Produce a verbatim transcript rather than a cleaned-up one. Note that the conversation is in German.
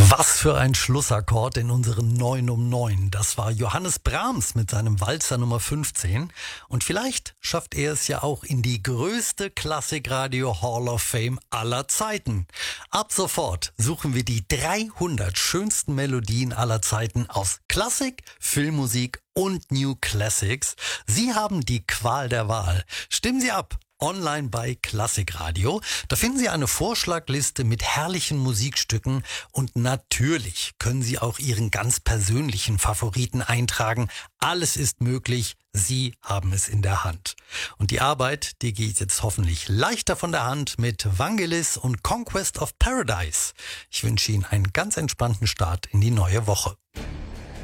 Was für ein Schlussakkord in unseren neun um neun. Das war Johannes Brahms mit seinem Walzer Nummer fünfzehn. Und vielleicht schafft er es ja auch in die größte Klassikradio Hall of Fame aller Zeiten. Ab sofort suchen wir die dreihundert schönsten Melodien aller Zeiten aus Klassik, Filmmusik und New Classics. Sie haben die Qual der Wahl. Stimmen Sie ab. Online bei Klassikradio. Da finden Sie eine Vorschlagliste mit herrlichen Musikstücken und natürlich können Sie auch Ihren ganz persönlichen Favoriten eintragen. Alles ist möglich. Sie haben es in der Hand. Und die Arbeit, die geht jetzt hoffentlich leichter von der Hand mit Vangelis und Conquest of Paradise. Ich wünsche Ihnen einen ganz entspannten Start in die neue Woche.